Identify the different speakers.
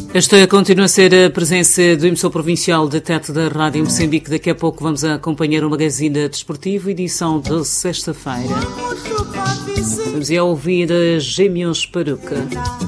Speaker 1: Esta continua a ser a presença do emissor provincial de Tete da Rádio Moçambique. Daqui a pouco vamos acompanhar o Magazine Desportivo, edição de sexta-feira. Vamos a ouvir Gêmeos Peruca.